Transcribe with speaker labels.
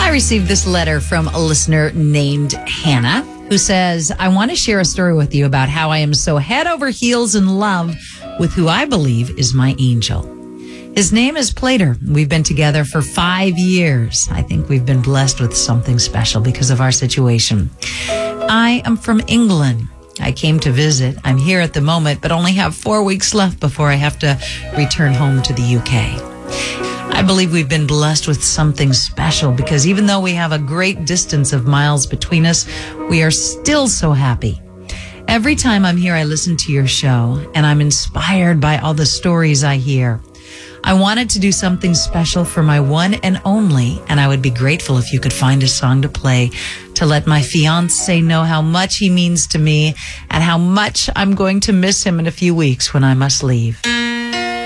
Speaker 1: I received this letter from a listener named Hannah, who says, I want to share a story with you about how I am so head over heels in love with who I believe is my angel. His name is Plater. We've been together for 5 years. I think we've been blessed with something special because of our situation. I am from England. I came to visit. I'm here at the moment, but only have 4 weeks left before I have to return home to the UK. I believe we've been blessed with something special because even though we have a great distance of miles between us, we are still so happy. Every time I'm here, I listen to your show and I'm inspired by all the stories I hear. I wanted to do something special for my one and only, and I would be grateful if you could find a song to play to let my fiancé know how much he means to me and how much I'm going to miss him in a few weeks when I must leave.